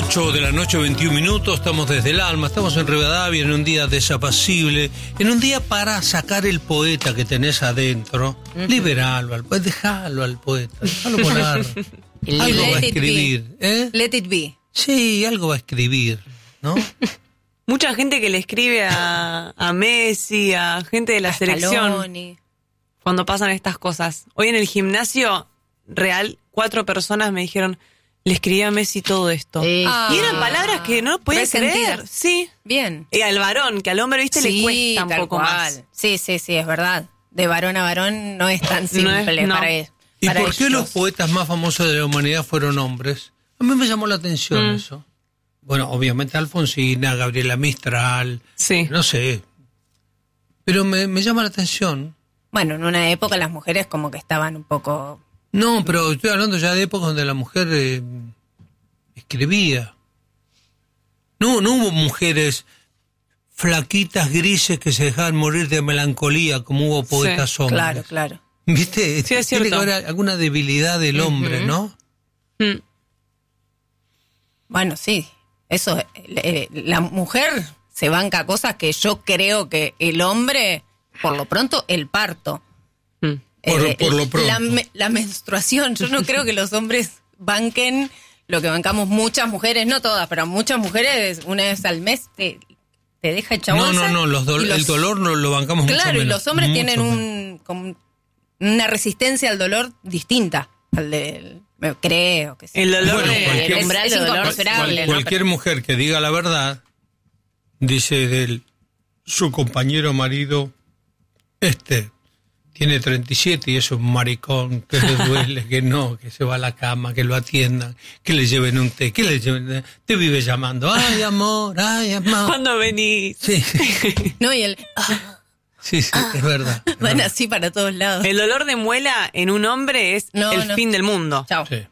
8 de la noche, 21 minutos, estamos desde el alma, estamos en Rivadavia, en un día desapacible, en un día para sacar el poeta que tenés adentro, liberarlo, dejalo al poeta, déjalo volar. Algo va a escribir, Let it be. Sí, algo va a escribir, ¿no? Mucha gente que le escribe a Messi, a gente de la selección, Scaloni. cuando pasan estas cosas. Hoy en el gimnasio real, 4 personas me dijeron, le escribí a Messi todo esto. Y eran palabras que no podía creer. Sí. Bien. Y al varón, que al hombre, viste, le cuesta un poco más. Sí, es verdad. De varón a varón no es tan simple no. para él. ¿Y para por qué ellos. los poetas más famosos de la humanidad fueron hombres? A mí me llamó la atención eso. Bueno, obviamente Alfonsina, Gabriela Mistral, Sí. no sé. Pero me llama la atención. Bueno, en una época las mujeres como que estaban un poco... No, pero estoy hablando ya de épocas donde la mujer escribía. No hubo mujeres flaquitas, grises, que se dejaban morir de melancolía, como hubo poetas hombres. Claro. ¿Viste? Sí, es Tiene cierto. que haber alguna debilidad del hombre, ¿no? Bueno, sí. Eso, la mujer se banca cosas que yo creo que el hombre, por lo pronto, el parto. Por lo pronto. La menstruación. Yo no creo que los hombres banquen lo que bancamos muchas mujeres, no todas, pero muchas mujeres una vez al mes te deja hecha bolsa. No, el dolor no lo bancamos mucho menos. Claro, y los hombres mucho tienen menos. como una resistencia al dolor distinta al del... Creo que sí. El dolor Bueno, de... el umbral de dolor inconmensurable, ¿no? Cualquier mujer que diga la verdad, dice su compañero marido, tiene 37 y es un maricón, que le duele, que no, que se va a la cama, que lo atiendan, que le lleven un té, que le lleven... Te vive llamando, ay amor. ¿Cuándo venís? Sí, No, y el... sí, es verdad. Van así para todos lados. El dolor de muela en un hombre es No. fin del mundo. Chao. Sí.